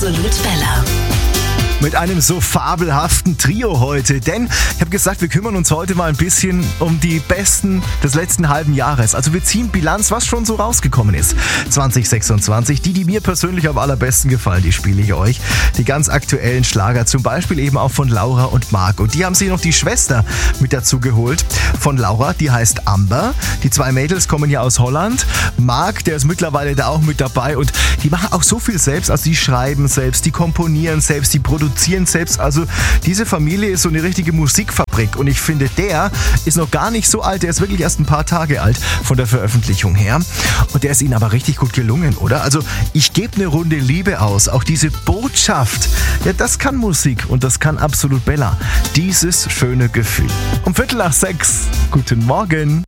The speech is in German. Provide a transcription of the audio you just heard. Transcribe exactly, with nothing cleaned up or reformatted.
Absolut Bella. Mit einem so fabelhaften Trio heute, denn ich habe gesagt, wir kümmern uns heute mal ein bisschen um die Besten des letzten halben Jahres. Also wir ziehen Bilanz, was schon so rausgekommen ist. zwanzig sechsundzwanzig, die, die mir persönlich am allerbesten gefallen, die spiele ich euch. Die ganz aktuellen Schlager, zum Beispiel eben auch von Laura und Marc. Und die haben sich noch die Schwester mit dazu geholt. Von Laura, die heißt Amber. Die zwei Mädels kommen ja aus Holland. Marc, der ist mittlerweile da auch mit dabei und die machen auch so viel selbst. Also die schreiben selbst, die komponieren selbst, die produzieren selbst. Also diese Familie ist so eine richtige Musikfabrik und ich finde, der ist noch gar nicht so alt. Der ist wirklich erst ein paar Tage alt von der Veröffentlichung her und der ist ihnen aber richtig gut gelungen, oder? Also ich gebe eine Runde Liebe aus. Auch diese Botschaft, ja, das kann Musik und das kann Absolut Bella. Dieses schöne Gefühl. Um Viertel nach sechs. Guten Morgen.